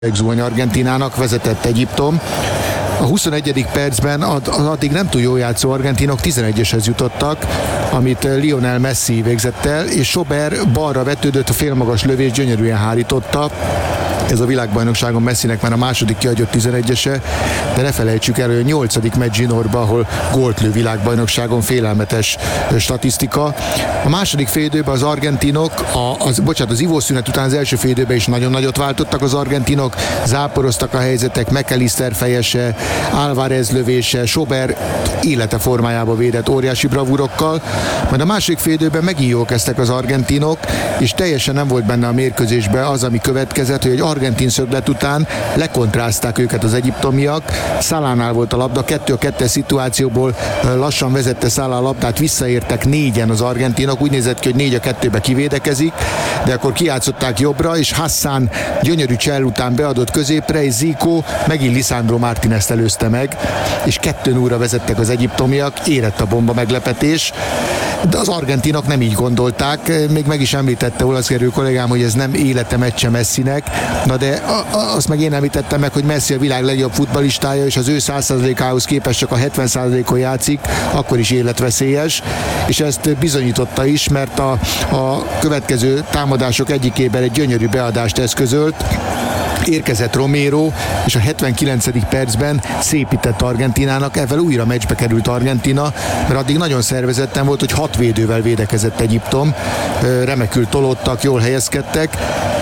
zuhany Argentínának, vezetett Egyiptom. A 21. percben addig nem túl jól játszó argentinok 11-eshez jutottak, amit Lionel Messi végzett el, és Sober balra vetődött, a félmagas lövés gyönyörűen hárította. Ez a világbajnokságon Messinek már a második kihagyott 11-ese, de ne felejtsük el, hogy a 8. meccs zsinórba, ahol gólt lő világbajnokságon, félelmetes statisztika. A második félidőben az argentinok, az ivószünet után az első félidőben is nagyon nagyot váltottak az argentinok, záporoztak a helyzetek, McAllister fejese, Álvarez lövése, Sober élete formájába védett óriási bravúrokkal, majd a második félidőben megint jól kezdtek az argentinok, és teljesen nem volt benne a mérkőzésben az, ami következett, hogy egy argentin szöglet után lekontrázták őket az egyiptomiak. Salánál volt a labda, 2-2 szituációból lassan vezette Salah a labdát, visszaértek négyen az argentinok, úgy nézett ki, hogy 4-2-be kivédekezik, de akkor kijátszották jobbra, és Hassan gyönyörű csel után beadott középre, és Zico megint Lisandro Martínez előzte meg, és 2-0-ra vezettek az egyiptomiak, érett a bomba meglepetés, de az argentinok nem így gondolták, még meg is említette olasz kollégám, hogy ez nem élete meccse Messinek, na de azt meg én említettem meg, hogy Messi a világ legjobb futballistája, és az ő 100%-ához képest csak a 70%-on játszik, akkor is életveszélyes, és ezt bizonyította is, mert a következő támadások egyikében egy gyönyörű beadást eszközölt, érkezett Romero, és a 79. percben szépített Argentínának, ezzel újra meccsbe került Argentína, mert addig nagyon szervezetten volt, hogy 6 védővel védekezett Egyiptom, remekül tolódtak, jól helyezkedtek.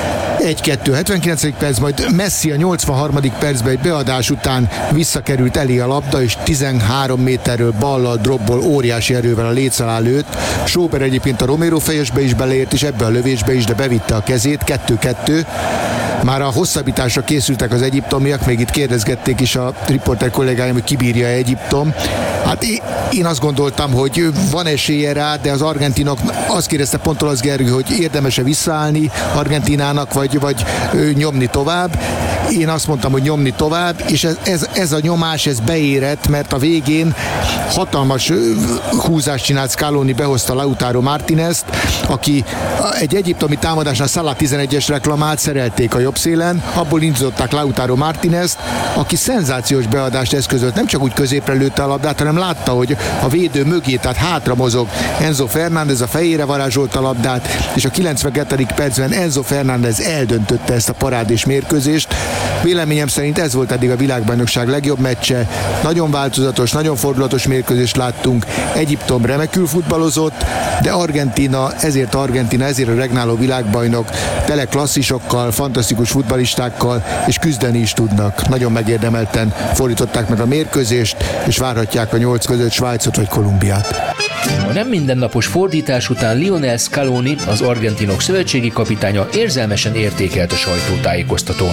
1-2, 79. perc, majd Messi a 83. percben egy beadás után visszakerült elé a labda, és 13 méterről ballal, dropból óriási erővel a léc alá lőtt. Sober egyébként a Romero fejesbe is beleért, és ebbe a lövésbe is, de bevitte a kezét, 2-2. Már a hosszabbításra készültek az egyiptomiak, még itt kérdezgették is a riporter kollégáim, hogy kibírja Egyiptom. Hát én azt gondoltam, hogy van esélye rá, de az argentinok azt kérdezte pont Olasz Gergő, hogy érdemes-e visszaállni Argentínának, vagy nyomni tovább. Én azt mondtam, hogy nyomni tovább, és ez a nyomás, ez beérett, mert a végén hatalmas húzást csinált Scaloni, behozta Lautaro Martínezt, aki egy egyiptomi támadásnál Salah 11-es reklamált, szerelték a jobb szélen, abból indították Lautaro Martínezt, aki szenzációs beadást eszközölt, nem csak úgy középre lőtte a labdát, hanem látta, hogy a védő mögé, tehát hátra mozog Enzo Fernández, a fejére varázsolta a labdát, és a 92. percben Enzo Fernández eldöntötte ezt a parádés mérkőzést. Véleményem szerint ez volt eddig a világbajnokság legjobb meccse, nagyon változatos, nagyon fordulatos mérkőzést láttunk, Egyiptom remekül futballozott, de Argentína ezért a regnáló világbajnok, tele klasszisokkal, fantasztikus futballistákkal, és küzdeni is tudnak. Nagyon megérdemelten fordították meg a mérkőzést, és várhatják a 8 között Svájcot vagy Kolumbiát. A nem mindennapos fordítás után Lionel Scaloni, az argentinok szövetségi kapitánya érzelmesen értékelt a sajtótájékoztatón.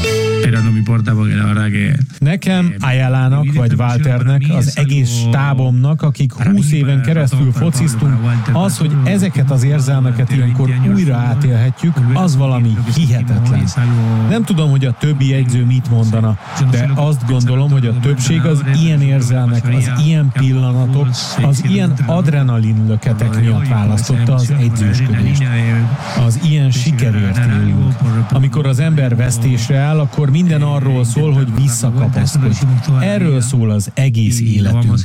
Nekem, Ayálának vagy Walternek, az egész stábomnak, akik 20 éven keresztül fociztunk, az, hogy ezeket az érzelmeket ilyenkor újra átélhetjük, az valami hihetetlen. Nem tudom, hogy a többi jegyző mit mondana, de azt gondolom, hogy a többség az ilyen érzelmek, az ilyen pillanatok, az ilyen adrenalin löketek miatt választotta az edzősködést. Az ilyen sikerért élünk. Amikor az ember vesztésre áll, akkor minden arról szól, hogy visszakapaszkodj. Erről szól az egész életünk.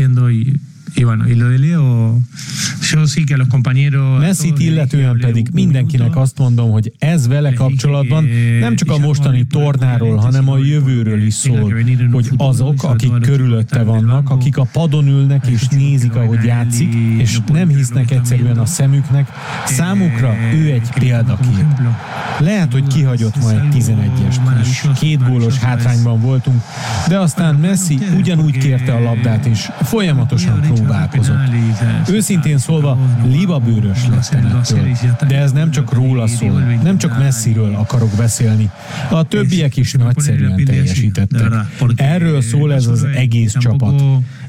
Messit illetően pedig mindenkinek azt mondom, hogy ez vele kapcsolatban nem csak a mostani tornáról, hanem a jövőről is szól, hogy azok, akik körülötte vannak, akik a padon ülnek és nézik, ahogy játszik, és nem hisznek egyszerűen a szemüknek, számukra ő egy példakép. Lehet, hogy kihagyott ma egy 11-est, és 2 gólos hátrányban voltunk, de aztán Messi ugyanúgy kérte a labdát, és folyamatosan próbálkozott. Őszintén szólva, libabőrös lettem ettől. De ez nem csak róla szól, nem csak Messiről akarok beszélni. A többiek is nagyszerűen teljesítettek. Erről szól ez az egész csapat.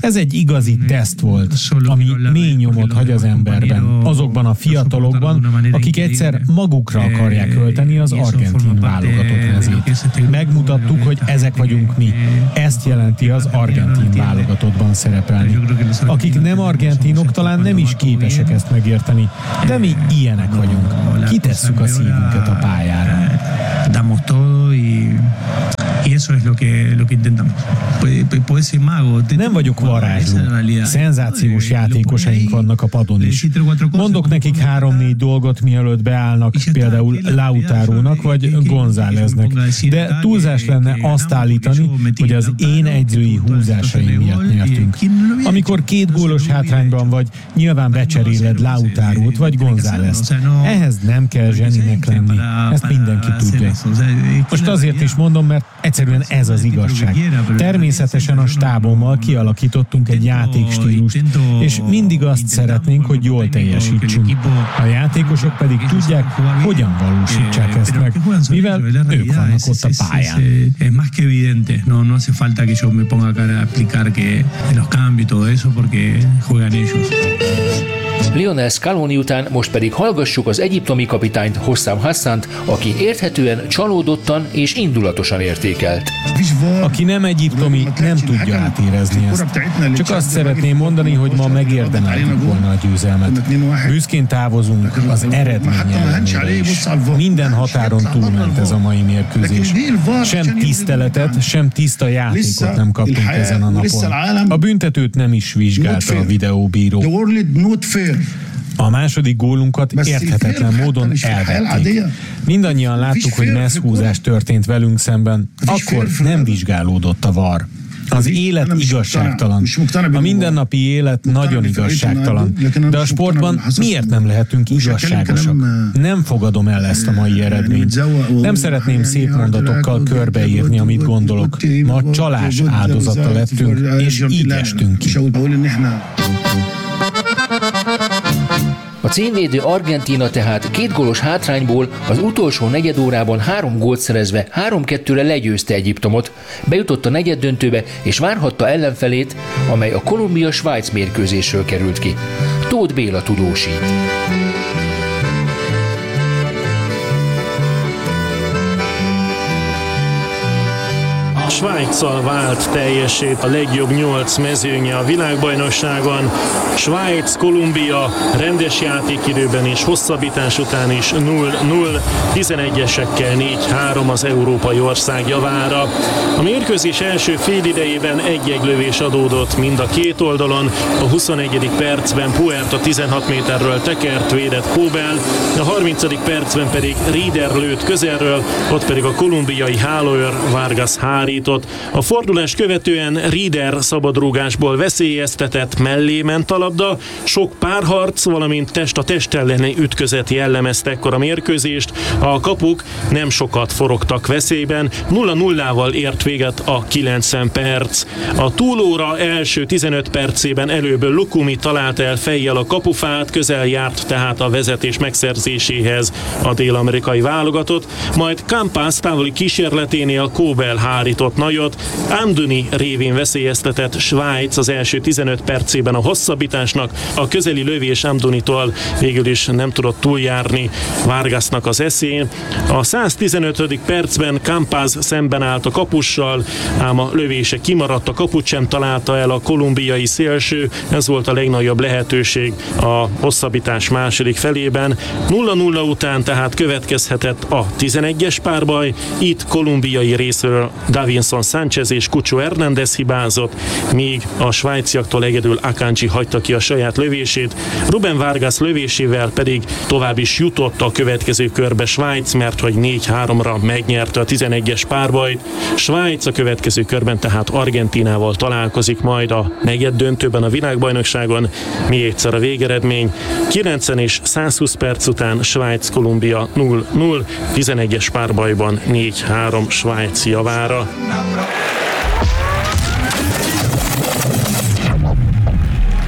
Ez egy igazi teszt volt, ami mély nyomot hagy az emberben, azokban a fiatalokban, akik egyszer magukra akarják ölteni az argentin válogatott mezét. Megmutattuk, hogy ezek vagyunk mi. Ezt jelenti az argentin válogatottban szerepelni. Akik nem argentinok, talán nem is képesek ezt megérteni, de mi ilyenek vagyunk. Kitesszük a szívünket a pályára. Damos todo y eso es lo que intentamos. Puede ser mago. Nem vagyok varázsló. Szenzációs játékosaink vannak a padon is. Mondok nekik 3-4 dolgot, mielőtt beállnak, például Lautarónak vagy Gonzáleznek. De túlzás lenne azt állítani, hogy az én egyzői húzásaim miatt nyertünk. Amikor 2 gólos hátrányban vagy, nyilván becseréled Lautarót vagy Gonzálezt. Ehhez nem kell zseninek lenni. Ezt mindenki tudja. Most azért is mondom, mert egyszerűen ez az igazság. Természetesen a stábommal kialakítottunk egy játékstílust, és mindig azt szeretnénk, hogy jól teljesítsünk. A játékosok pedig tudják, hogyan valósítsák ezt meg, mivel ők vannak ott a pályán. Es más que evidente, no hace falta que yo me ponga acá a explicar que los cambios y todo eso porque juegan ellos. Lionel Scaloni után most pedig hallgassuk az egyiptomi kapitányt, Hossam Hassant, aki érthetően csalódottan és indulatosan értékelt. Aki nem egyiptomi, nem tudja átérezni ezt. Csak azt szeretném mondani, hogy ma megérdemeltük volna a győzelmet. Büszkén távozunk az eredmény ellenére is. Minden határon túlment ez a mai mérkőzés. Sem tiszteletet, sem tiszta játékot nem kaptunk ezen a napon. A büntetőt nem is vizsgálta a videóbíró. A második gólunkat érthetetlen módon elvették. Mindannyian láttuk, hogy messzhúzás történt velünk szemben, akkor nem vizsgálódott a VAR. Az élet igazságtalan. A mindennapi élet nagyon igazságtalan. De a sportban miért nem lehetünk igazságosak? Nem fogadom el ezt a mai eredményt. Nem szeretném szép mondatokkal körbeírni, amit gondolok. Ma csalás áldozata lettünk, és így estünk ki. A címvédő Argentína tehát 2 gólos hátrányból az utolsó negyedórában 3 gólt szerezve 3-2-re legyőzte Egyiptomot, bejutott a negyeddöntőbe és várhatta ellenfelét, amely a Kolumbia-Svájc mérkőzésről került ki. Tóth Béla tudósít. Svájccal vált teljesét a legjobb 8 mezőnye a világbajnokságon. Svájc, Kolumbia rendes játékidőben és hosszabbítás után is 0-0, 11-esekkel 4-3 az európai ország javára. A mérkőzés első félidejében egy lövés adódott mind a két oldalon. A 21. percben Puerta 16 méterről tekert, védett Kóbel, a 30. percben pedig Rieder lőtt közelről, ott pedig a kolumbiai hálóőr Vargas hárított. A fordulást követően Rieder szabadrúgásból veszélyeztetett, mellé ment a labda, sok párharc, valamint test a test elleni ütközet jellemezte ekkor a mérkőzést. A kapuk nem sokat forogtak veszélyben, 0-0-val ért véget a 90 perc. A túlóra első 15 percében előbb Lukumi talált el fejjel a kapufát, közel járt tehát a vezetés megszerzéséhez a dél-amerikai válogatott, majd Campas távoli kísérleténél Kóbel hárított nagyot, Amdouni révén veszélyeztetett Svájc az első 15 percében a hosszabbításnak, a közeli lövés Amdounitól végül is nem tudott túljárni Vargasnak az eszén. A 115. percben Campas szemben állt a kapussal, ám a lövése kimaradt, a kaput sem találta el a kolumbiai szélső, ez volt a legnagyobb lehetőség a hosszabbítás második felében. 0-0 után tehát következhetett a 11-es párbaj, itt kolumbiai részről Davinson Sánchez és Cucho Hernández hibázott, míg a svájciaktól egyedül Akanji hagyta ki a saját lövését. Rubén Vargas lövésével pedig tovább is jutott a következő körbe Svájc, mert hogy 4-3-ra megnyerte a 11-es párbajt. Svájc a következő körben tehát Argentínával találkozik majd a negyeddöntőben a világbajnokságon. Még egyszer a végeredmény: 90 és 120 perc után Svájc-Kolumbia 0-0, 11-es párbajban 4-3 Svájc javára.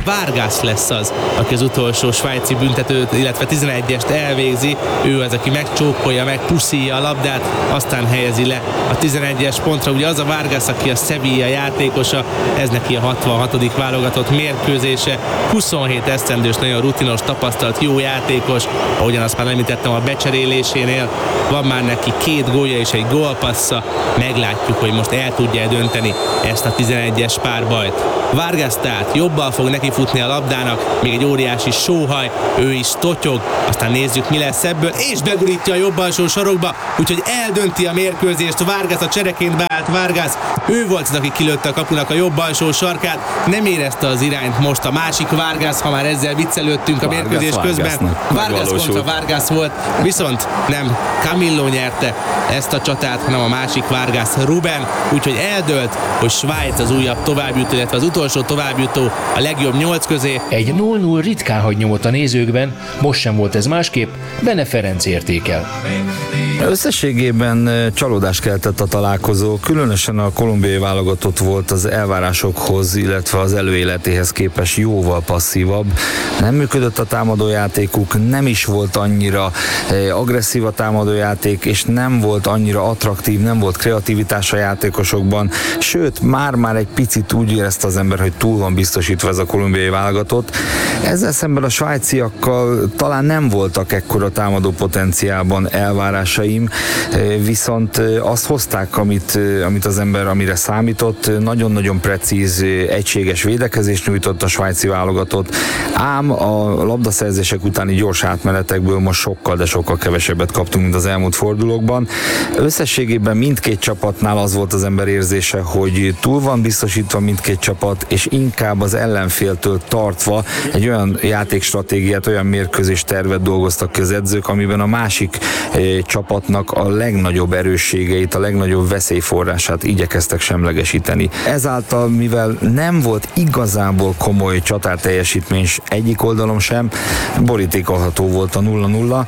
Vargas lesz az, aki az utolsó svájci büntetőt, illetve 11-est elvégzi. Ő az, aki megcsókolja, megpuszíja a labdát, aztán helyezi le a 11-es pontra. Ugye az a Vargas, aki a Sevilla játékosa, ez neki a 66. válogatott mérkőzése. 27 esztendős, nagyon rutinos, tapasztalt, jó játékos. Ahogyan azt már említettem, a becserélésénél van már neki 2 gólja és egy gólpassza. Meglátjuk, hogy most el tudja dönteni ezt a 11-es párbajt. Vargas tehát jobbal fog neki futni a labdának, még egy óriási sóhaj, ő is totyog, aztán nézzük, mi lesz ebből, és begurítja a jobb alsó sarokba, úgyhogy eldönti a mérkőzést. Vargas, a csereként beállt Vargas, ő volt az, aki kilőtte a kapunak a jobb alsó sarkát, nem érezte az irányt most a másik Vargas, ha már ezzel viccelődtünk a mérkőzés közben. Vargas kontra Vargas volt, viszont nem Camillo nyerte ezt a csatát, hanem a másik Vargas, Ruben, úgyhogy eldőlt, hogy Svájc az újabb továbbjutó, illetve az utolsó továbbjutó a legjobb 8 közé. Egy 0-0 ritkán hagy nyomot a nézőkben, most sem volt ez másképp, Bene Ferenc értékel. Összességében csalódást keltett a találkozó, különösen a kolumbiai válogatott volt az elvárásokhoz, illetve az előéletéhez képest jóval passzívabb. Nem működött a támadójátékuk, nem is volt annyira agresszív a támadójáték, és nem volt annyira attraktív, nem volt kreativitás a játékosokban, sőt, már egy picit úgy érezte az ember, hogy túl van biztosítva ez a kolumbiai válogatott. Ezzel szemben a svájciakkal talán nem voltak ekkora támadó potenciálban elvárásaim, viszont azt hozták, amit az ember, amire számított, nagyon-nagyon precíz, egységes védekezést nyújtott a svájci válogatott, ám a labdaszerzések utáni gyors átmenetekből most sokkal, de sokkal kevesebbet kaptunk, mint az elmúlt fordulókban. Összességében mindkét csapatnál az volt az ember érzése, hogy túl van biztosítva mindkét csapat, és inkább az ellenféltől tartva egy olyan játékstratégiát, olyan mérkőzés tervet dolgoztak ki az edzők, amiben a másik csapatnak a legnagyobb erősségeit, a legnagyobb veszélyforrását igyekeztek semlegesíteni. Ezáltal, mivel nem volt igazából komoly csatárteljesítmény egyik oldalon sem, borítékolható volt a 0-0.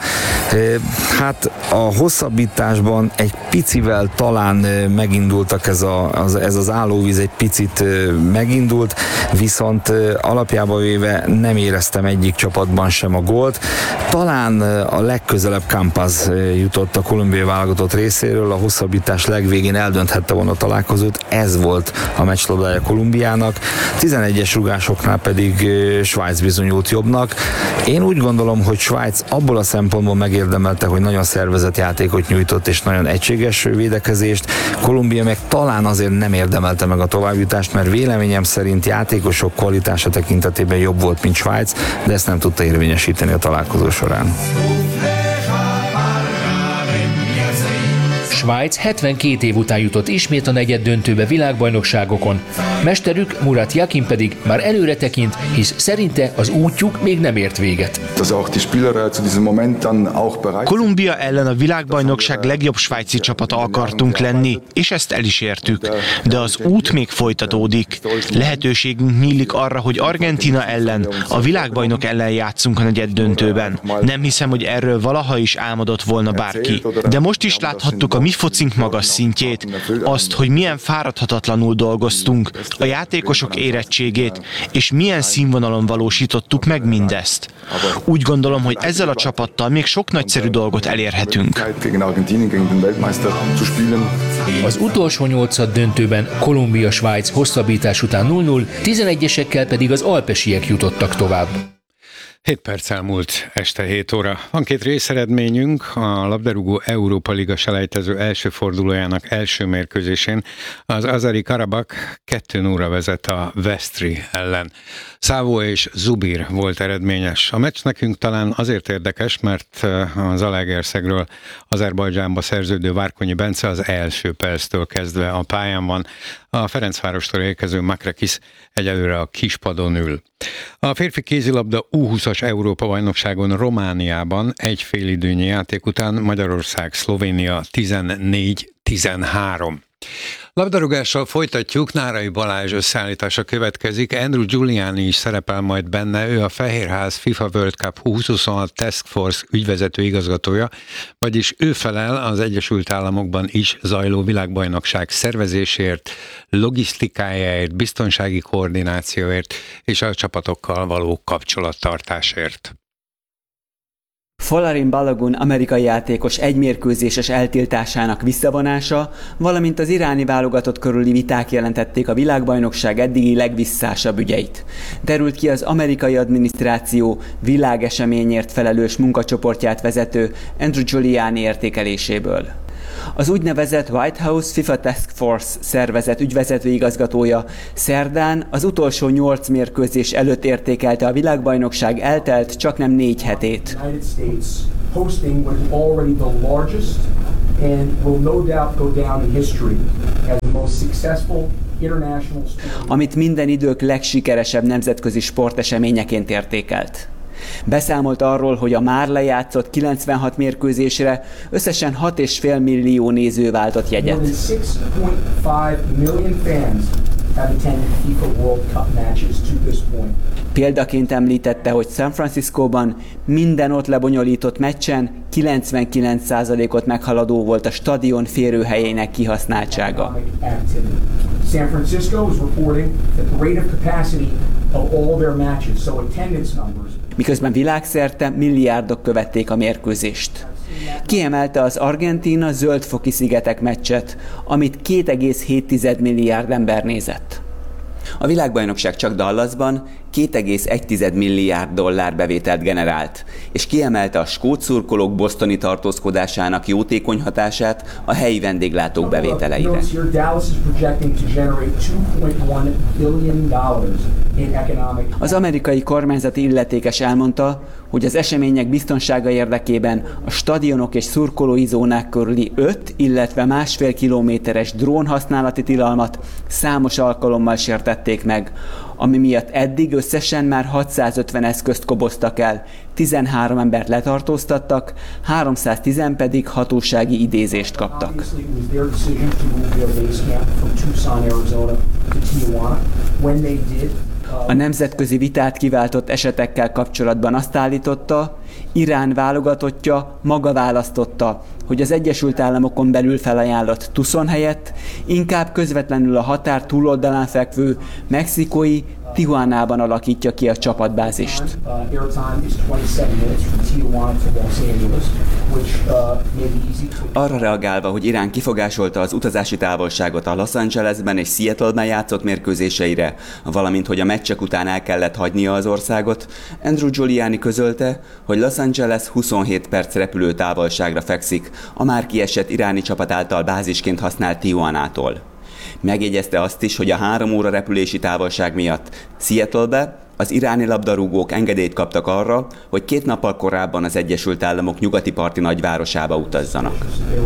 Hát a hosszabbításban egy picivel talán megindultak ez az állóvíz, egy picit megindult, viszont alapjában véve nem éreztem egyik csapatban sem a gólt. Talán a legközelebb Campas jutott a kolumbiai válogatott részéről, a hosszabbítás legvégén eldönthette volna a találkozót, ez volt a meccslabdája Kolumbiának, 11-es rugásoknál pedig Svájc bizonyult jobbnak. Én úgy gondolom, hogy Svájc abból a szempontból megérdemelte, hogy nagyon szervezett játékot nyújtott és nagyon egységes védekezést, Kolumbia meg talán azért nem érdemelte meg a továbbjutást, mert véleményem szerint játékosok kvalitása tekintetében jobb volt, mint Svájc, de ezt nem tudta érvényesíteni a találkozó során. Svájc 72 év után jutott ismét a negyeddöntőbe világbajnokságokon. Mesterük Murat Yakin pedig már előre tekint, hisz szerinte az útjuk még nem ért véget. Kolumbia ellen a világbajnokság legjobb svájci csapata akartunk lenni, és ezt el is értük. De az út még folytatódik. Lehetőségünk nyílik arra, hogy Argentína ellen, a világbajnok ellen játszunk a negyeddöntőben. Nem hiszem, hogy erről valaha is álmodott volna bárki. De most is láthattuk a mi focink magas szintjét, azt, hogy milyen fáradhatatlanul dolgoztunk, a játékosok érettségét, és milyen színvonalon valósítottuk meg mindezt. Úgy gondolom, hogy ezzel a csapattal még sok nagyszerű dolgot elérhetünk. Az utolsó 8. döntőben Kolumbia-Svájc hosszabbítás után 0-0, 11-esekkel pedig az alpesiek jutottak tovább. 7 perc elmúlt, este 7 óra. Van 2 részeredményünk, a labdarúgó Európa Liga selejtező első fordulójának első mérkőzésén az Azeri Karabakh 2-0 vezet a Vesztri ellen. Szávó és Zubir volt eredményes. A meccs nekünk talán azért érdekes, mert a Zalaegerszegről Azerbajdzsánba szerződő Várkonyi Bence az első perctől kezdve a pályán van. A Ferencvárostól érkező Makrakis egyelőre a kispadon ül. A férfi kézilabda U20-as Európa-bajnokságon Romániában egy félidőnyi játék után Magyarország-Szlovénia 14-13. Labdarúgással folytatjuk, Nárai Balázs összeállítása következik, Andrew Giuliani is szerepel majd benne, ő a Fehérház FIFA World Cup 2026 Task Force ügyvezető igazgatója, vagyis ő felel az Egyesült Államokban is zajló világbajnokság szervezésért, logisztikájáért, biztonsági koordinációért és a csapatokkal való kapcsolattartásért. Folarin Balogun amerikai játékos egymérkőzéses eltiltásának visszavonása, valamint az iráni válogatott körüli viták jelentették a világbajnokság eddigi legvisszásabb ügyeit. Derült ki az amerikai adminisztráció világeseményért felelős munkacsoportját vezető Andrew Giuliani értékeléséből. Az úgynevezett White House FIFA Task Force szervezet ügyvezető igazgatója szerdán az utolsó 8 mérkőzés előtt értékelte a világbajnokság eltelt csaknem 4 hetét. Amit minden idők legsikeresebb nemzetközi sporteseményeként értékelt. Beszámolt arról, hogy a már lejátszott 96 mérkőzésre összesen 6,5 millió néző váltott jegyet. Példaként említette, hogy San Franciscóban minden ott lebonyolított meccsen 99%-ot meghaladó volt a stadion férőhelyének kihasználtsága. San Francisco is reporting that the rate of capacity of all their matches, so attendance numbers. Miközben világszerte milliárdok követték a mérkőzést. Kiemelte az Argentína Zöld-foki szigetek meccset, amit 2,7 milliárd ember nézett. A világbajnokság csak Dallasban 2,1 milliárd dollár bevételt generált, és kiemelte a skót szurkolók bostoni tartózkodásának jótékony hatását a helyi vendéglátók bevételeire. Az amerikai kormányzati illetékes elmondta, hogy az események biztonsága érdekében a stadionok és szurkolói zónák körüli 5, illetve 1,5 kilométeres drónhasználati tilalmat számos alkalommal sértették meg, ami miatt eddig összesen már 650 eszközt koboztak el, 13 embert letartóztattak, 310 pedig hatósági idézést kaptak. A nemzetközi vitát kiváltott esetekkel kapcsolatban azt állította, Irán válogatottja maga választotta, hogy az Egyesült Államokon belül felajánlott Tucson helyett inkább közvetlenül a határ túloldalán fekvő mexikói Tijuanában alakítja ki a csapatbázist. Arra reagálva, hogy Irán kifogásolta az utazási távolságot a Los Angelesben és Seattle-ben játszott mérkőzéseire, valamint hogy a meccsek után el kellett hagynia az országot, Andrew Giuliani közölte, hogy Los Angeles 27 perc repülőtávolságra fekszik a már kiesett iráni csapat által bázisként használt Tijuanától. Megjegyezte azt is, hogy a 3 óra repülési távolság miatt Seattle-be az iráni labdarúgók engedélyt kaptak arra, hogy 2 nappal korábban az Egyesült Államok nyugati parti nagyvárosába utazzanak.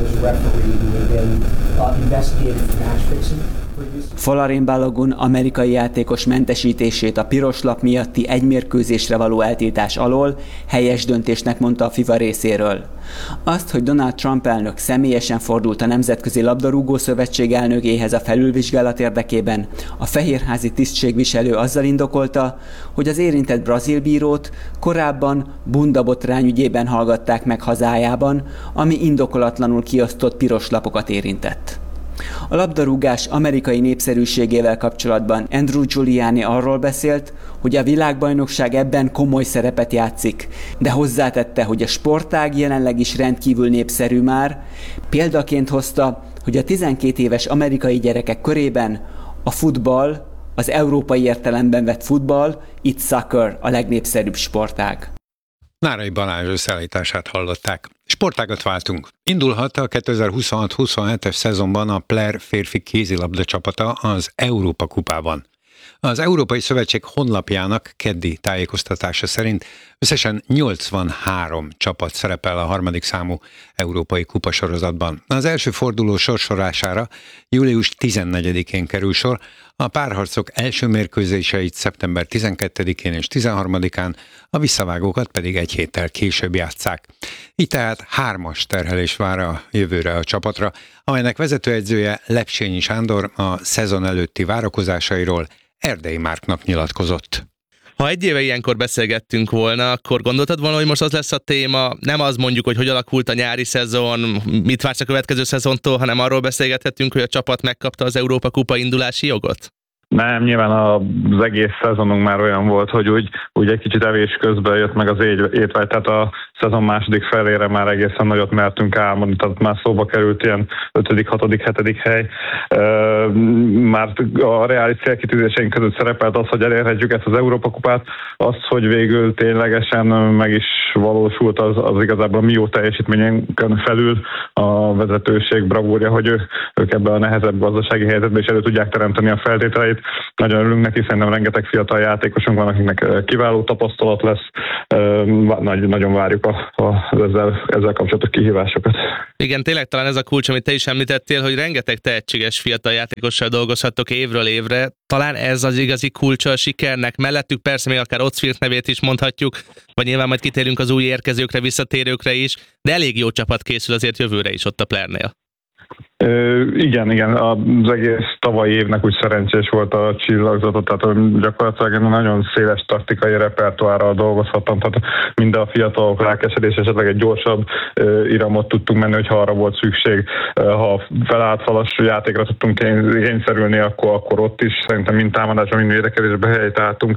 Folarin Balogun amerikai játékos mentesítését a piros lap miatti egymérkőzésre való eltiltás alól helyes döntésnek mondta a FIFA részéről. Azt, hogy Donald Trump elnök személyesen fordult a Nemzetközi Labdarúgó Szövetség elnökéhez a felülvizsgálat érdekében, a fehérházi tisztségviselő azzal indokolta, hogy az érintett brazil bírót korábban bundabotrány ügyében hallgatták meg hazájában, ami indokolatlanul kiosztott piros lapokat érintett. A labdarúgás amerikai népszerűségével kapcsolatban Andrew Giuliani arról beszélt, hogy a világbajnokság ebben komoly szerepet játszik, de hozzátette, hogy a sportág jelenleg is rendkívül népszerű már. Példaként hozta, hogy a 12 éves amerikai gyerekek körében a futball, az európai értelemben vett futball, itt soccer a legnépszerűbb sportág. Nárai Balázs összeállítását hallották. Sportágat váltunk. Indulhat a 2026-27-es szezonban a Player férfi kézilabda csapata az Európa kupában. Az Európai Szövetség honlapjának keddi tájékoztatása szerint összesen 83 csapat szerepel a 3. számú Európai Kupasorozatban. Az első forduló sorsolására július 14-én kerül sor, A párharcok első mérkőzéseit szeptember 12-én és 13-án, a visszavágókat pedig egy héttel később játsszák. Így tehát 3-as terhelés vár a jövőre a csapatra, amelynek vezetőedzője Lepsényi Sándor a szezon előtti várakozásairól Erdei Márknak nyilatkozott. Ha egy éve ilyenkor beszélgettünk volna, akkor gondoltad volna, hogy most az lesz a téma, nem az mondjuk, hogy alakult a nyári szezon, mit vársz a következő szezontól, hanem arról beszélgethetünk, hogy a csapat megkapta az Európa Kupa indulási jogot? Nem, nyilván az egész szezonunk már olyan volt, hogy úgy egy kicsit evés közben jött meg az étvágy, tehát a szezon második felére már egészen nagyot mertünk álmodni, tehát már szóba került ilyen 5., 6., 7. hely. Már a reális célkitűzéseink között szerepelt az, hogy elérhetjük ezt az Európa Kupát, az, hogy végül ténylegesen meg is valósult, az igazából a mi jó teljesítményünkön felül a vezetőség bravúrja, hogy ők ebben a nehezebb gazdasági helyzetben is elő tudják teremteni a feltételeit. Nagyon örülünk neki, szerintem rengeteg fiatal játékosunk van, akiknek kiváló tapasztalat lesz. Nagyon várjuk ezzel kapcsolatos kihívásokat. Igen, tényleg talán ez a kulcs, amit te is említettél, hogy rengeteg tehetséges fiatal játékossal dolgozhattok évről évre. Talán ez az igazi kulcsa a sikernek. Mellettük persze még akár Otzfirth nevét is mondhatjuk, vagy nyilván majd kitérünk az új érkezőkre, visszatérőkre is, de elég jó csapat készül azért jövőre is ott a Plernél. Igen, az egész tavalyi évnek úgy szerencsés volt a csillagzatot, tehát gyakorlatilag nagyon széles taktikai repertoárral dolgozhattam, tehát mind a fiatalok lelkesedés, esetleg egy gyorsabb iramot tudtunk menni, hogyha arra volt szükség. Ha felállfalas játékra tudtunk kényszerülni, akkor ott is szerintem mind támadásban, mind védekezésbe helyet álltunk.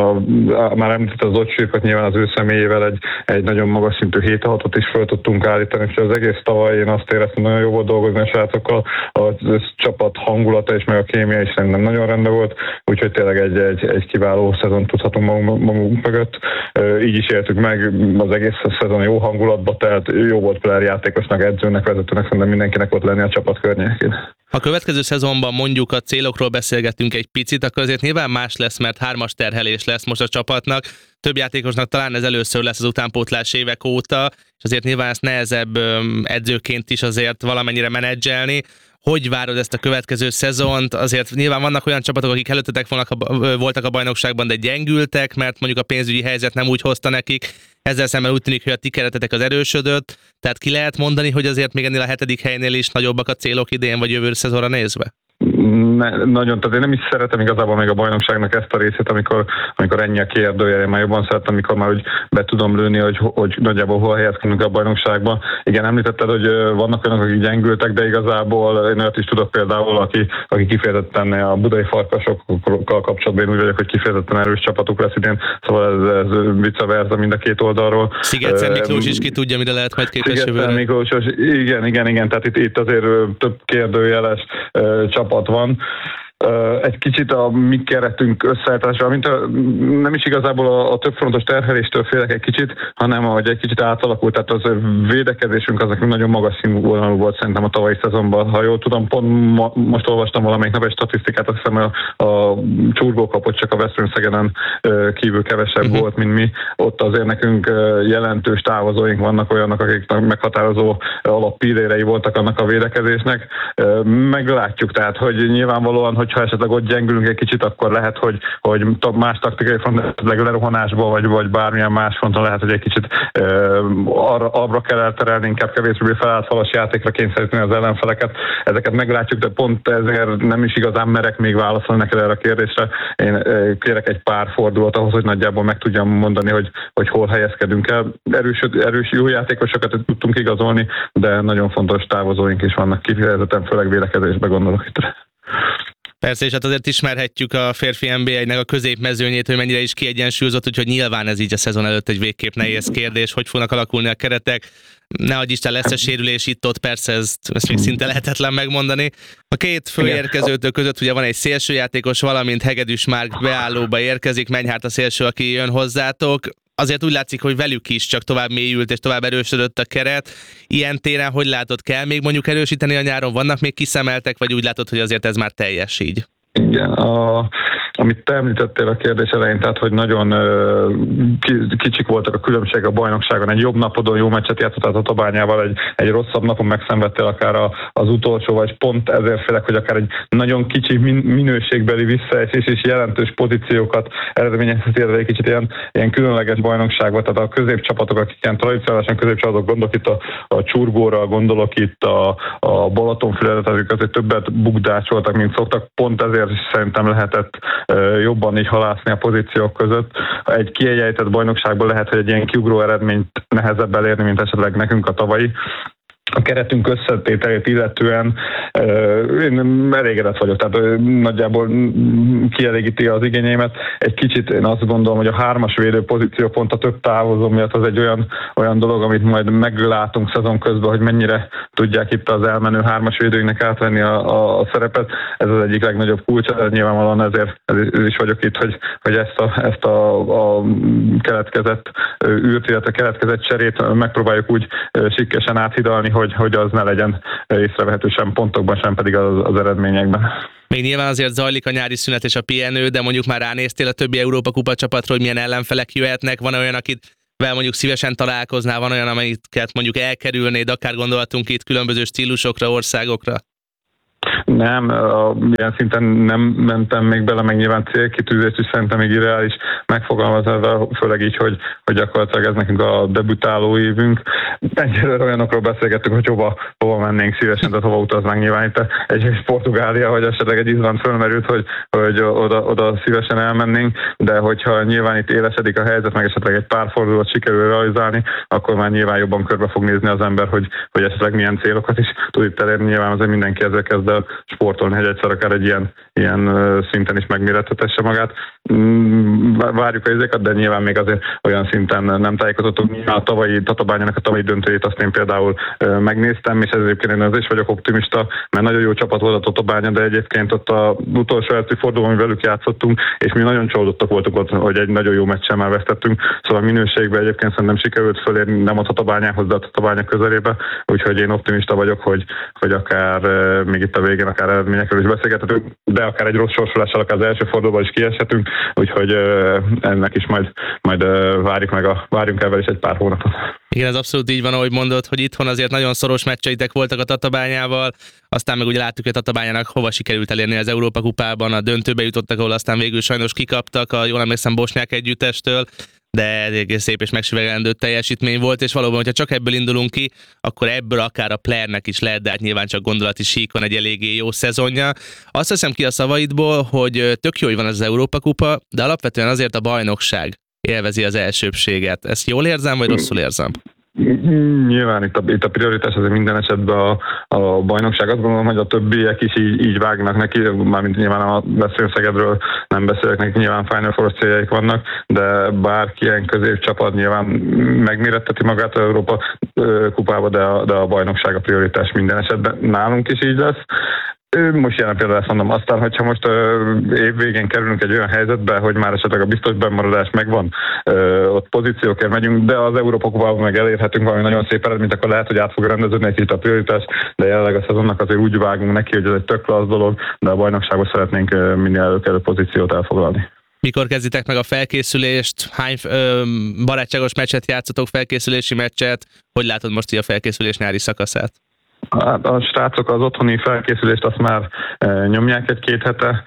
Már említett az Otzfirth, nyilván az ő személyével egy nagyon magas szintű 7-6-ot is föl tudtunk állítani, és az egész tavaly én azt éreztem, nagyon jó volt dolgozni a srácokkal, a csapat hangulata és meg a kémia is szerintem nagyon rendben volt, úgyhogy tényleg egy kiváló szezon tudhatunk magunk mögött. Így is éltük meg, az egész szezon jó hangulatba, tehát jó volt Pler játékosnak, edzőnek, vezetőnek, szerintem mindenkinek ott lenni a csapat környékén. Ha a következő szezonban mondjuk a célokról beszélgetünk egy picit, akkor azért nyilván más lesz, mert 3-as terhelés lesz most a csapatnak. Több játékosnak talán ez először lesz az utánpótlás évek óta, és azért nyilván ezt nehezebb edzőként is azért valamennyire menedzselni. Hogy várod ezt a következő szezont? Azért nyilván vannak olyan csapatok, akik előttetek voltak a bajnokságban, de gyengültek, mert mondjuk a pénzügyi helyzet nem úgy hozta nekik. Ezzel szemben úgy tűnik, hogy a ti keretetek az erősödött. Tehát ki lehet mondani, hogy azért még ennél a 7. helynél is nagyobbak a célok idén, vagy jövő szezonra nézve? Nagyon, tehát én nem is szeretem igazából még a bajnokságnak ezt a részét, amikor ennyi a kérdőjel. Én már jobban szeretem, amikor már úgy be tudom lőni, hogy nagyjából hol helyezkedünk a bajnokságban. Igen, említetted, hogy vannak olyanok, akik gyengültek, de igazából én olyat is tudok például, aki kifejezetten a budai farkasokkal kapcsolatban én úgy vagyok, hogy kifejezetten erős csapatuk lesz idén, szóval ez vice versa mind a két oldalról. Sziget-Szent Miklós is ki tudja, mire lehet majd képes jövőre. Miklós, igen, tehát itt azért több kérdőjeles csapat van. Egy kicsit a mi keretünk összeállítása, nem is igazából a többfrontos terheléstől félek egy kicsit, hanem hogy egy kicsit átalakult, tehát az védekezésünk az nekünk nagyon magas színvonalú volt szerintem a tavalyi szezonban. Ha jól tudom, pont most olvastam valamelyik nap egy statisztikát, azt hiszem a csurgókapott csak a Veszprém Szegeden kívül kevesebb volt, mint mi. Ott azért nekünk jelentős távozóink vannak, olyanok, akik meghatározó alappillérei voltak annak a védekezésnek. Meglátjuk, tehát, hogy nyilvánvalóan, hogyha esetleg ott gyengülünk egy kicsit, akkor lehet, hogy más taktikai fronton, lerohanásba, vagy bármilyen más fronton lehet, hogy egy kicsit arra kell elterelni, inkább kevésbé felállfalas játékra kényszeríteni az ellenfeleket. Ezeket meglátjuk, de pont ezért nem is igazán merek még válaszolni neked erre a kérdésre. Én kérek egy pár fordulat ahhoz, hogy nagyjából meg tudjam mondani, hogy hol helyezkedünk el. Erős jó játékosokat tudtunk igazolni, de nagyon fontos távozóink is vannak, kifejezetten főleg védekezésbe gondolok itt. Persze, és hát azért ismerhetjük a férfi NB1-nek a középmezőnyét, hogy mennyire is kiegyensúlyozott, úgyhogy nyilván ez így a szezon előtt egy végképp nehéz kérdés, hogy fognak alakulni a keretek. Nehogy Isten lesz-e sérülés itt-ott, persze ezt még szinte lehetetlen megmondani. A két főérkezőtől között ugye van egy szélsőjátékos, valamint Hegedűs Márk beállóba érkezik, Menyhárt a szélső, aki jön hozzátok. Azért úgy látszik, hogy velük is csak tovább mélyült és tovább erősödött a keret. Ilyen téren hogy látod, kell még mondjuk erősíteni a nyáron? Vannak még kiszemeltek, vagy úgy látod, hogy azért ez már teljes így? Igen, a amit te említettél a kérdés elején, tehát hogy nagyon kicsik voltak a különbség a bajnokságon. Egy jobb napodon jó meccset játszottál Tatabányával, egy rosszabb napon megszenvedtél akár az utolsó, vagy pont ezért félek, hogy akár egy nagyon kicsi minőségbeli visszaesés és jelentős pozíciókat eredményezheti, ez egy kicsit ilyen különleges bajnokság volt. Tehát a középcsapatok, akik ilyen tradicionálisan középcsapatok, gondolok itt a Csurgóra, gondolok itt a Balatonfüredre, tehát azért többet bukdácsoltak, mint szoktak. Pont ezért is szerintem lehetett jobban így halászni a pozíciók között. Egy kiegyenlített bajnokságban lehet, hogy egy ilyen kiugró eredményt nehezebb elérni, mint esetleg nekünk a tavalyi. A keretünk összetételét illetően én elégedett vagyok, tehát nagyjából kielégíti az igényeimet. Egy kicsit én azt gondolom, hogy a 3-as védő pozíció pont a több távozó miatt az egy olyan dolog, amit majd meglátunk szezon közben, hogy mennyire tudják itt az elmenő 3-as védőinknek átvenni a szerepet. Ez az egyik legnagyobb kulcs, nyilvánvalóan ezért is vagyok itt, hogy ezt a keletkezett űrt, illetve keletkezett cserét megpróbáljuk úgy sikkesen áthidalni, hogy az ne legyen észrevehető sem pontokban, sem pedig az eredményekben. Még nyilván azért zajlik a nyári szünet és a pihenő, de mondjuk már ránéztél a többi Európa Kupa csapatról, hogy milyen ellenfelek jöhetnek, van olyan, akivel mondjuk szívesen találkoznál, van olyan, amelyiket mondjuk elkerülnéd, akár gondolhatunk itt különböző stílusokra, országokra? Nem, ilyen szinten nem mentem még bele, meg nyilván célkitűzést is szerintem még irreális megfogalmazva, főleg így, hogy gyakorlatilag ez nekünk a debütáló évünk. Egyelőre olyanokról beszélgettünk, hogy hova mennénk szívesen, tehát hova utaznánk nyilván itt egy Portugália, vagy esetleg egy Izland fölmerült, hogy oda szívesen elmennénk, de hogyha nyilván itt élesedik a helyzet, meg esetleg egy pár fordulót sikerül realizálni, akkor már nyilván jobban körbe fog nézni az ember, hogy esetleg milyen célokat is tud itt elérni. Nyilván azért mindenki ezzel kezd el sportolni, hogy egyszer akár egy ilyen szinten is megmérethetesse magát. Várjuk a izékat, de nyilván még azért olyan szinten nem tájékozottunk. A tavalyi Tatabányának a tavalyi döntőjét azt én például megnéztem, és egyébként én az is vagyok optimista, mert nagyon jó csapat volt a Tatabánya, de egyébként ott az utolsó első fordulón, ami velük játszottunk, és mi nagyon csalódottak voltunk ott, hogy egy nagyon jó meccsen már vesztettünk. Szóval minőségben egyébként szerintem sikerült fölérni, nem a Tatabányához, de a Tatabánya közelébe, úgyhogy én optimista vagyok, hogy akár még itt a végén akár eredményekről is beszélgethetünk, de akár egy rossz sorsolással, akár az első fordulóban is kieshetünk, úgyhogy ennek is majd várjunk el is egy pár hónapot. Igen, ez abszolút így van, ahogy mondod, hogy itthon azért nagyon szoros meccseitek voltak a Tatabányával, aztán meg ugye láttuk, hogy a Tatabányának hova sikerült elérni az Európa Kupában, a döntőbe jutottak, ahol aztán végül sajnos kikaptak, jól emlékszem, bosnyák együttestől, de egész szép és megsüvegelendő teljesítmény volt, és valóban, hogyha csak ebből indulunk ki, akkor ebből akár a Playernek is lehet, de hát nyilván csak gondolati síkon egy eléggé jó szezonja. Azt veszem ki a szavaidból, hogy tök jó, hogy van ez az Európa Kupa, de alapvetően azért a bajnokság élvezi az elsőbséget. Ezt jól érzem, vagy rosszul érzem? Nyilván itt a prioritás azért minden esetben a bajnokság. Azt gondolom, hogy a többiek is így vágnak neki, mármint nyilván a Veszprém-Szegedről nem beszélek, neki nyilván Final Four céljaik vannak, de bárki ilyen középcsapat nyilván megméretteti magát az Európa kupába, de a bajnokság a prioritás minden esetben. Nálunk is így lesz. Most jelen például ezt mondom, aztán, hogyha most évvégén kerülünk egy olyan helyzetbe, hogy már esetleg a biztos bennmaradás megvan, ott pozíciókért megyünk, de az Európa Kupában meg elérhetünk valami nagyon szép eredményt, akkor lehet, hogy át fog rendeződni egy kicsit a prioritás, de jelenleg a szezonnak azért úgy vágunk neki, hogy ez egy tök klassz dolog, de a bajnokságban szeretnénk minél előkelő pozíciót elfoglalni. Mikor kezditek meg a felkészülést? Hány barátságos meccset játszotok, felkészülési meccset? Hogy látod most így a felkészülés nyári szakaszát? A srácok az otthoni felkészülést azt már nyomják egy-két hete,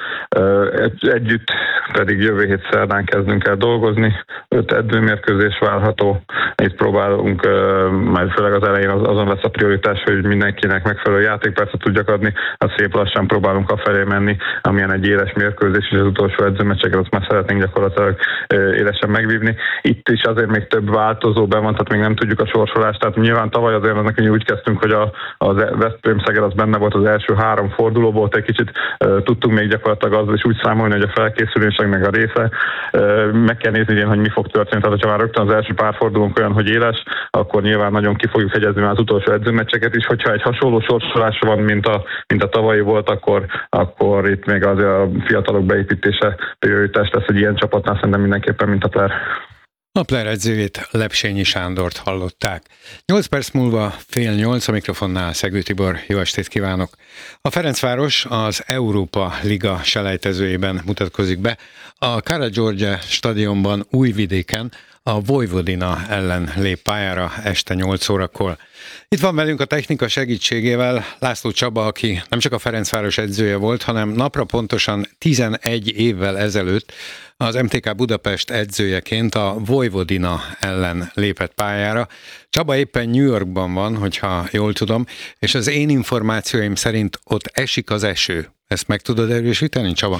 együtt pedig jövő hét szerdán kezdünk el dolgozni, 5 edzőmérkőzés várható, itt próbálunk, majd főleg az elején azon lesz a prioritás, hogy mindenkinek megfelelő játékpercet tudjak adni, azt szép lassan próbálunk afelé menni, amilyen egy éles mérkőzés, és az utolsó edzőmeccseket azt már szeretnénk gyakorlatilag élesen megvívni. Itt is azért még több változó be van, tehát még nem tudjuk a sorsolást, tehát nyilván tavaly azért nekünk úgy kezdtünk, hogy az Veszprém-Szeged az benne volt az első 3 fordulóból, egy kicsit tudtunk még gyakorlatilag azzal is úgy számolni, hogy a felkészülésnek a része. Meg kell nézni, hogy mi fog történni. Tehát, ha már rögtön az első pár fordulónk olyan, hogy éles, akkor nyilván nagyon ki fogjuk hegyezni már az utolsó edzőmeccseket is. Hogyha egy hasonló sorsolás van, mint a tavalyi volt, akkor itt még azért a fiatalok beépítése prioritás lesz egy ilyen csapatnál, szerintem mindenképpen, mint a Player. A Player edzőjét, Lepsényi Sándort hallották. 8 perc múlva 7:30 a mikrofonnál Szegő Tibor. Jó estét kívánok! A Ferencváros az Európa Liga selejtezőjében mutatkozik be. A Karagiorgye stadionban Újvidéken a Vojvodina ellen lép pályára este 8 órakor. Itt van velünk a technika segítségével László Csaba, aki nem csak a Ferencváros edzője volt, hanem napra pontosan 11 évvel ezelőtt az MTK Budapest edzőjeként a Vojvodina ellen lépett pályára. Csaba éppen New Yorkban van, hogyha jól tudom, és az én információim szerint ott esik az eső. Ezt meg tudod erősíteni, Csaba?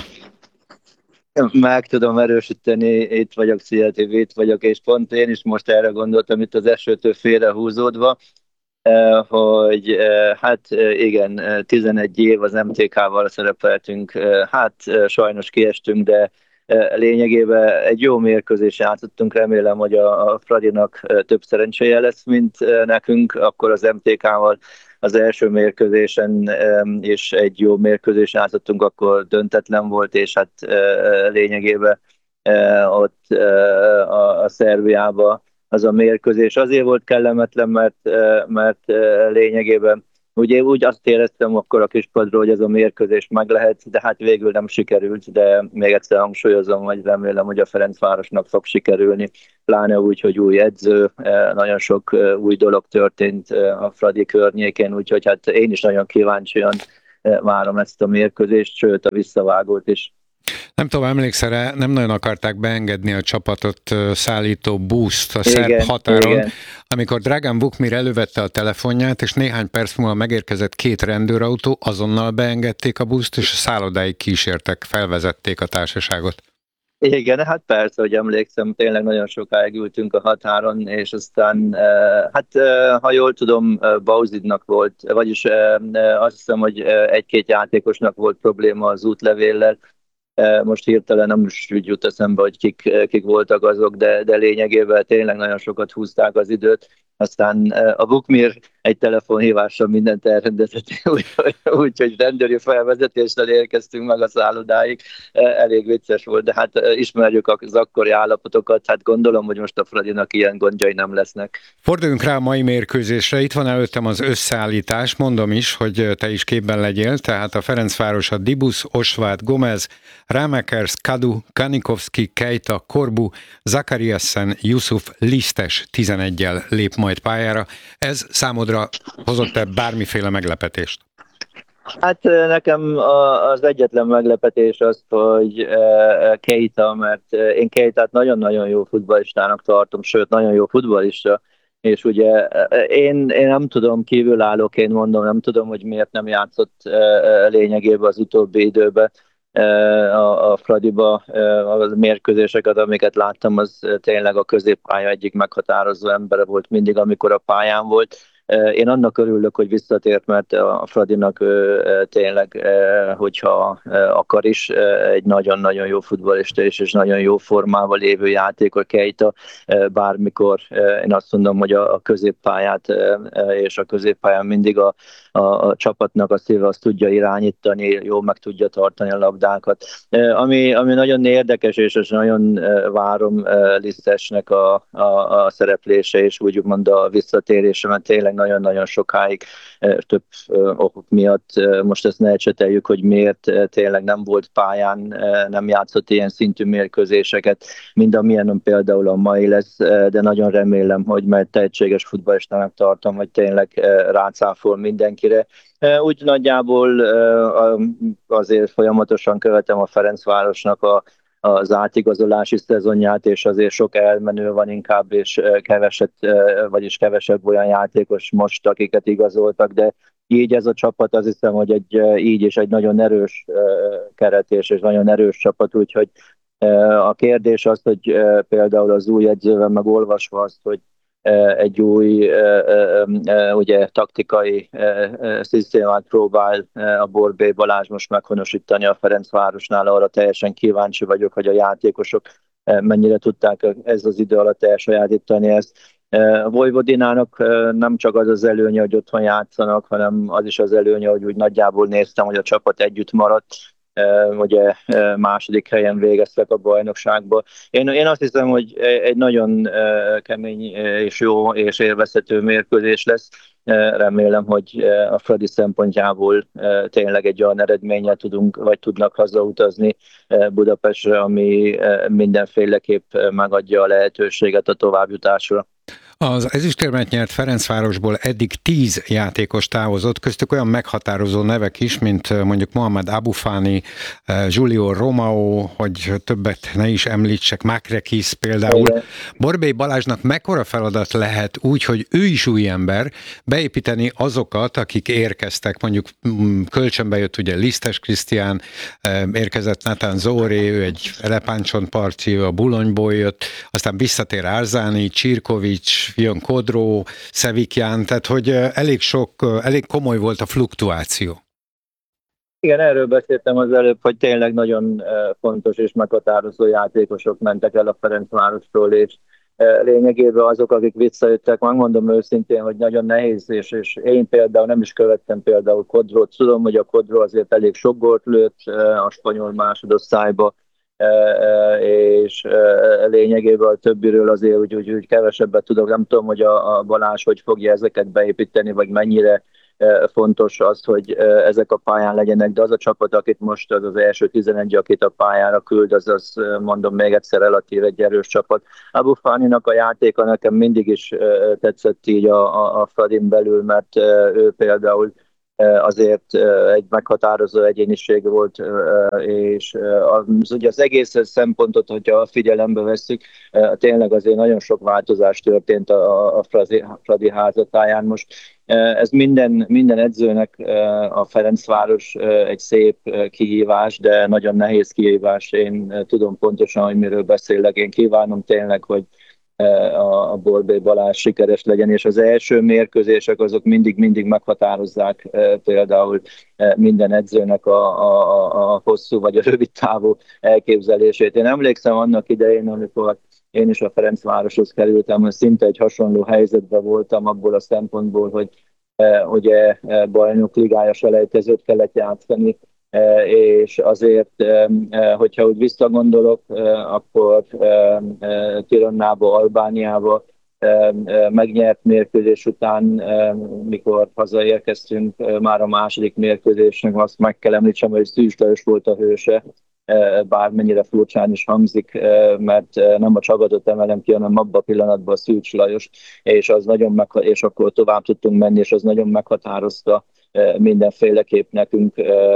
Meg tudom erősíteni, itt vagyok, Szia TV, itt vagyok, és pont én is most erre gondoltam, itt az esőtől félrehúzódva, hogy hát igen, 11 év az MTK-val szerepeltünk, hát sajnos kiestünk, de lényegében egy jó mérkőzést játszottunk, remélem, hogy a Fradinak több szerencséje lesz, mint nekünk, akkor az MTK-val az első mérkőzésen és egy jó mérkőzést játszottunk, akkor döntetlen volt, és hát lényegében ott a Szerbiában az a mérkőzés azért volt kellemetlen, mert lényegében ugye úgy azt éreztem akkor a kispadról, hogy ez a mérkőzés meg lehet, de hát végül nem sikerült, de még egyszer hangsúlyozom, hogy remélem, hogy a Ferencvárosnak fog sikerülni, pláne úgy, hogy új edző, nagyon sok új dolog történt a Fradi környékén, úgyhogy hát én is nagyon kíváncsian várom ezt a mérkőzést, sőt a visszavágót is. Nem tudom, emlékszel-e, nem nagyon akarták beengedni a csapatot szállító buszt a szerb határon, igen. Amikor Dragan Vukmir elővette a telefonját, és néhány perc múlva megérkezett 2 rendőrautó, azonnal beengedték a buszt, és a szállodáig kísértek, felvezették a társaságot. Igen, hát persze, hogy emlékszem, tényleg nagyon sokáig ültünk a határon, és aztán, hát ha jól tudom, Bauzidnak volt, vagyis azt hiszem, hogy 1-2 játékosnak volt probléma az útlevéllel. Most hirtelen nem is úgy jut eszembe, hogy kik voltak azok, de lényegében tényleg nagyon sokat húzták az időt. Aztán a Vukmir egy telefonhívással mindent elrendezett, úgyhogy rendőri felvezetéssel érkeztünk meg a szállodáig. Elég vicces volt, de hát ismerjük az akkori állapotokat, hát gondolom, hogy most a Fradinak ilyen gondjai nem lesznek. Forduljunk rá a mai mérkőzésre, itt van előttem az összeállítás, mondom is, hogy te is képben legyél, tehát a Ferencváros a Dibusz, Osvát, Gomez, Rámekers, Kadu, Kanikovski, Keita, Korbu, Zakariassen, Yusuf, Lisztes 11-jel lép majd pályára. Ez számodra hozott-e bármiféle meglepetést? Hát nekem az egyetlen meglepetés az, hogy Keita, mert én Keitát nagyon-nagyon jó futballistának tartom, sőt, nagyon jó futballista, és ugye én nem tudom, kívülállóként mondom, nem tudom, hogy miért nem játszott lényegében az utóbbi időben a Fradiba. A mérkőzéseket, amiket láttam, az tényleg a középpálya egyik meghatározó embere volt mindig, amikor a pályán volt. Én annak örülök, hogy visszatért, mert a Fradinak tényleg, hogyha akar is, egy nagyon-nagyon jó futballista és nagyon jó formával lévő játékos Keita, bármikor. Én azt mondom, hogy a középpályát és a középpályán mindig a csapatnak a szíve azt tudja irányítani, jól meg tudja tartani a labdákat. Ami nagyon érdekes, és nagyon várom Lisztesnek a szereplése, és úgymond a visszatérése, mert tényleg nagyon-nagyon sokáig több okok miatt, most ezt ne ecseteljük, hogy miért tényleg nem volt pályán, nem játszott ilyen szintű mérkőzéseket, mind amilyen például a mai lesz, de nagyon remélem, hogy mert tehetséges futballistának tartom, hogy tényleg rácáfol mindenkire. Úgy nagyjából azért folyamatosan követem a Ferencvárosnak az átigazolási szezonját, és azért sok elmenő van inkább, és kevesebb olyan játékos most, akiket igazoltak, de így ez a csapat, azt hiszem, hogy így is egy nagyon erős keret és nagyon erős csapat, úgyhogy a kérdés az, hogy például az új edzővel megolvasva azt, hogy egy új ugye, taktikai szisztémát próbál a Borbély Balázs most meghonosítani a Ferencvárosnál, arra teljesen kíváncsi vagyok, hogy a játékosok mennyire tudták ez az idő alatt elsajátítani ezt. A Vojvodinának nem csak az az előnye, hogy otthon játszanak, hanem az is az előnye, hogy úgy nagyjából néztem, hogy a csapat együtt maradt, ugye második helyen végeztek a bajnokságban. Én azt hiszem, hogy egy nagyon kemény és jó és élvezhető mérkőzés lesz. Remélem, hogy a Fradi szempontjából tényleg egy olyan eredménnyel tudnak hazautazni Budapestre, ami mindenféleképp megadja a lehetőséget a továbbjutásra. Az ezüstérmet nyert Ferencvárosból eddig 10 játékos távozott, köztük olyan meghatározó nevek is, mint mondjuk Mohamed Abufani, Giulio Romao, hogy többet ne is említsek, Makrekis például. Borbély Balázsnak mekkora feladat lehet úgy, hogy ő is új ember, beépíteni azokat, akik érkeztek, mondjuk kölcsönbe jött ugye Lisztes Krisztián, érkezett Nathan Zóré, ő egy Lepáncsontparti, a Bulonyból jött, aztán visszatér Árzáni, Csirkovics, jön Kodró, Szevikján, tehát hogy elég komoly volt a fluktuáció. Igen, erről beszéltem az előbb, hogy tényleg nagyon fontos és meghatározó játékosok mentek el a Ferencvárosról, és lényegében azok, akik visszajöttek, megmondom őszintén, hogy nagyon nehéz, és én például nem is követtem például Kodrót. Tudom, hogy a Kodró azért elég sok gólt lőtt a spanyol másodosztályba, és lényegében a többiről azért úgy kevesebbet tudok. Nem tudom, hogy a Balázs hogy fogja ezeket beépíteni, vagy mennyire fontos az, hogy ezek a pályán legyenek, de az a csapat, akit most az első 11, akit a pályára küld, az mondom még egyszer relatív egy erős csapat. Abufaninak a játéka nekem mindig is tetszett így a Fradin belül, mert ő például azért egy meghatározó egyéniség volt, és ugye az egész szempontot, hogyha figyelembe vesszük, tényleg azért nagyon sok változás történt a Fradi házatáján most. Ez minden edzőnek a Ferencváros egy szép kihívás, de nagyon nehéz kihívás. Én tudom pontosan, hogy miről beszélek. Én kívánom tényleg, hogy a Borbély Balázs sikeres legyen, és az első mérkőzések azok mindig meghatározzák például minden edzőnek a hosszú vagy a rövid távú elképzelését. Én emlékszem annak idején, amikor én is a Ferencvároshoz kerültem, hogy szinte egy hasonló helyzetben voltam abból a szempontból, hogy ugye bajnok ligája selejtezőt kellett játszani, és azért, hogyha úgy visszagondolok, akkor Tirannába, Albániába megnyert mérkőzés után, mikor hazaérkeztünk, már a második mérkőzésnek azt meg kell említsem, hogy Szűcs Lajos volt a hőse, bármennyire furcsán is hangzik, mert nem a Csagadot emelem ki, hanem abban a pillanatban a Szűcs Lajos, és és akkor tovább tudtunk menni, és az nagyon meghatározta mindenféleképp nekünk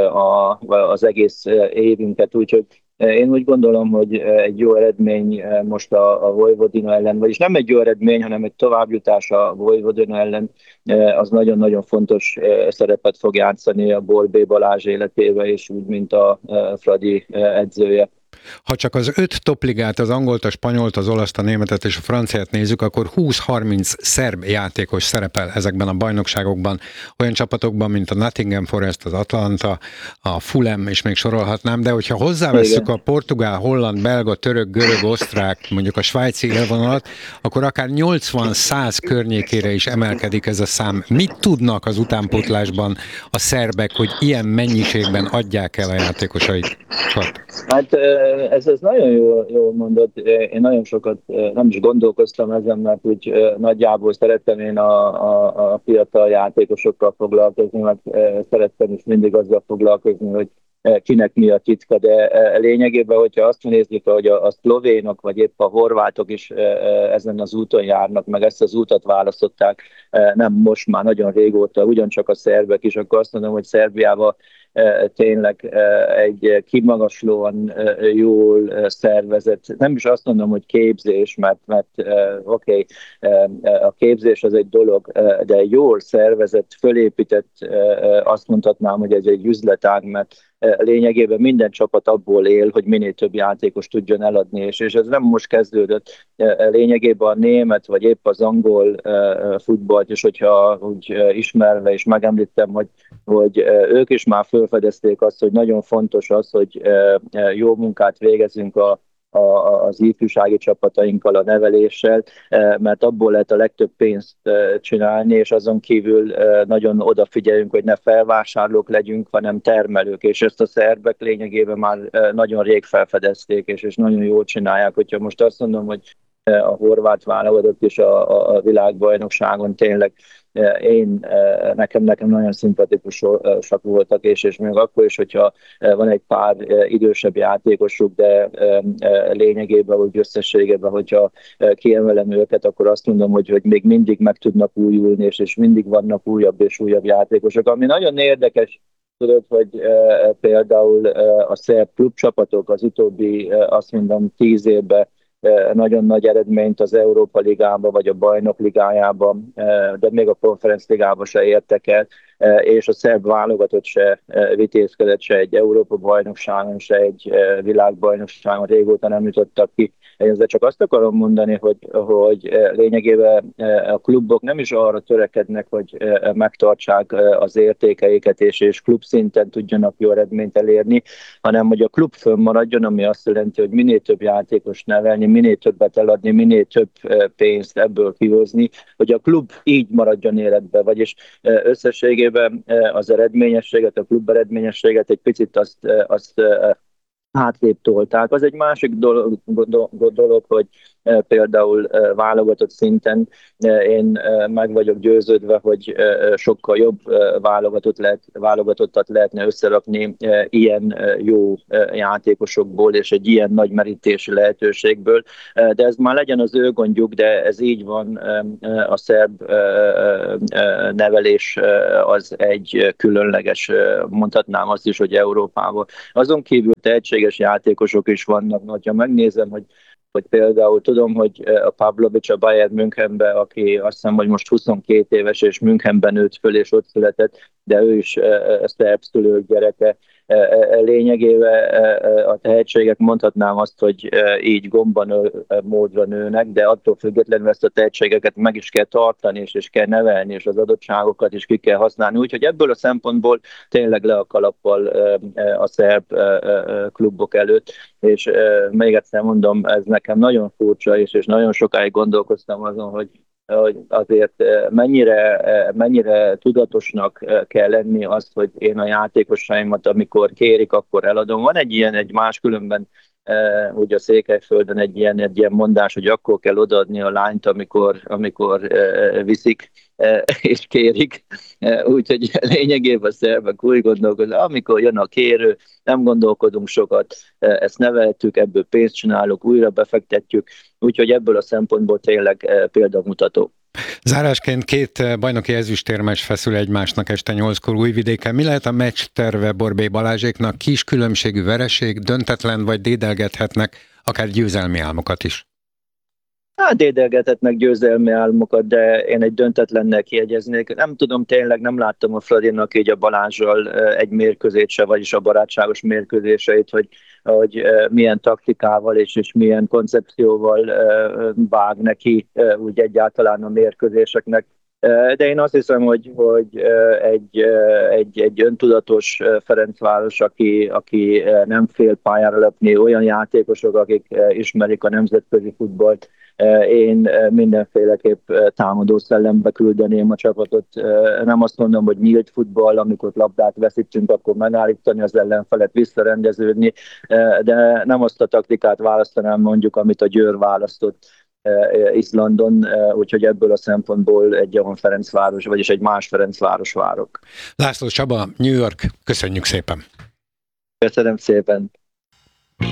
az egész évünket, úgyhogy én úgy gondolom, hogy egy jó eredmény most a Vojvodina ellen, vagyis nem egy jó eredmény, hanem egy továbbjutás a Vojvodina ellen, az nagyon-nagyon fontos szerepet fog játszani a Borbély Balázs életébe, és úgy, mint a Fradi edzője. Ha csak az 5 topligát, az angolt, a spanyolt, az olaszt, a németet és a franciát nézzük, akkor 20-30 szerb játékos szerepel ezekben a bajnokságokban, olyan csapatokban, mint a Nottingham Forest, az Atlanta, a Fulham, és még sorolhatnám, de hogyha hozzávesszük a portugál, holland, belga, török, görög, osztrák, mondjuk a svájci élvonalat, akkor akár 80-100 környékére is emelkedik ez a szám. Mit tudnak az utánpótlásban a szerbek, hogy ilyen mennyiségben adják el a játékosaikat? Hát ez nagyon jól mondott. Én nagyon sokat nem is gondolkoztam ezen, mert úgy nagyjából szerettem én a fiatal játékosokkal foglalkozni, mert szerettem is mindig azzal foglalkozni, hogy kinek mi a titka, de lényegében, hogyha azt nézzük, hogy a szlovénok vagy épp a horvátok is ezen az úton járnak, meg ezt az útat választották, nem most már nagyon régóta, ugyancsak a szerbek is, akkor azt mondom, hogy Szerbiában tényleg egy kimagaslóan jól szervezett, nem is azt mondom, hogy képzés, mert oké, a képzés az egy dolog, de jól szervezett, fölépített, azt mondhatnám, hogy ez egy üzletág, mert lényegében minden csapat abból él, hogy minél több játékos tudjon eladni, és ez nem most kezdődött. Lényegében a német, vagy épp az angol futballt, és hogyha úgy ismerve, és megemlítem, hogy ők is már felfedezték azt, hogy nagyon fontos az, hogy jó munkát végezzünk a az ifjúsági csapatainkkal, a neveléssel, mert abból lehet a legtöbb pénzt csinálni, és azon kívül nagyon odafigyelünk, hogy ne felvásárlók legyünk, hanem termelők, és ezt a szerbek lényegében már nagyon rég felfedezték, és nagyon jól csinálják. Hogyha most azt mondom, hogy a horvát válogatott is a világbajnokságon tényleg nekem nagyon szimpatikusak voltak, és még akkor is, hogyha van egy pár idősebb játékosuk, de lényegében, vagy összességében, hogyha kiemelem őket, akkor azt mondom, hogy még mindig meg tudnak újulni, és mindig vannak újabb és újabb játékosok. Ami nagyon érdekes, tudod, hogy például a szerb klubcsapatok az utóbbi, azt mondom, 10 évben nagyon nagy eredményt az Európa Ligában, vagy a Bajnok Ligájában, de még a Konferenc Ligában se értek el, és a szerb válogatott se vitézkedett, se egy Európa bajnokságon, se egy világbajnokságon, régóta nem jutottak ki. Ezzel csak azt akarom mondani, hogy lényegében a klubok nem is arra törekednek, hogy megtartsák az értékeiket, és klubszinten tudjanak jó eredményt elérni, hanem hogy a klub fönnmaradjon, ami azt jelenti, hogy minél több játékos nevelni, minél többet eladni, minél több pénzt ebből kihozni, hogy a klub így maradjon életbe, vagyis összességében az eredményességet, a klub eredményességet egy picit azt hátrébb tolták. Az egy másik dolog, hogy például válogatott szinten én meg vagyok győződve, hogy sokkal jobb válogatottat lehetne összerakni ilyen jó játékosokból és egy ilyen nagy merítési lehetőségből, de ez már legyen az ő gondjuk, de ez így van. A szerb nevelés az egy különleges, mondhatnám azt is, hogy Európában. Azon kívül tehetséges játékosok is vannak. Ha megnézem, hogy például tudom, hogy a Pavlovic a Bayern Münchenben, aki azt hiszem, hogy most 22 éves, és Münchenben nőtt föl, és ott született, de ő is szerb szülők gyereke. Lényegében a tehetségek, mondhatnám azt, hogy így módra nőnek, de attól függetlenül ezt a tehetségeket meg is kell tartani, és kell nevelni, és az adottságokat is ki kell használni. Úgyhogy ebből a szempontból tényleg le a kalappal a szerb klubok előtt, és még egyszer mondom, ez nekem nagyon furcsa, és nagyon sokáig gondolkoztam azon, hogy azért mennyire tudatosnak kell lenni azt, hogy én a játékosaimat, amikor kérik, akkor eladom. Van egy máskülönben ugye a Székelyföldön egy ilyen mondás, hogy akkor kell odaadni a lányt, amikor viszik és kérik. Úgyhogy lényegében a szerbek úgy gondolkodnak, amikor jön a kérő, nem gondolkodunk sokat, ezt neveltük, ebből pénzt csinálunk, újra befektetjük, úgyhogy ebből a szempontból tényleg példamutató. Zárásként 2 bajnoki ezüstérmes feszül egymásnak este 8-kor Újvidéken. Mi lehet a meccs terve Borbély Balázséknak? Kis különbségű vereség, döntetlen, vagy dédelgethetnek akár győzelmi álmokat is? Hát dédelgethetnek győzelmi álmokat, de én egy döntetlennel kiegyeznék. Nem tudom, tényleg nem láttam a Fradinak így a Balázsral egy mérkőzést se, vagyis a barátságos mérkőzéseit, hogy milyen taktikával és milyen koncepcióval vág neki úgy egyáltalán a mérkőzéseknek. De én azt hiszem, hogy egy öntudatos Ferencváros, aki nem fél pályára löpni, olyan játékosok, akik ismerik a nemzetközi futballt, én mindenféleképp támadó szellembe küldeném a csapatot. Nem azt mondom, hogy nyílt futball, amikor labdát veszítünk, akkor megállítani az ellenfelet, visszarendeződni, de nem azt a taktikát választanám mondjuk, amit a Győr választott Izlandon, úgyhogy ebből a szempontból egy olyan Ferencváros, vagyis egy más Ferencváros várok. László Csaba, New York, köszönjük szépen! Köszönöm szépen!